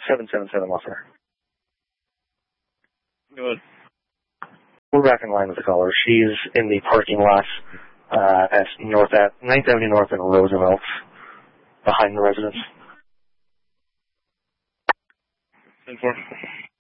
777 officer. Good. We're back in line with the caller. She's in the parking lot at 9th Avenue North and Roosevelt, behind the residence. 10-4.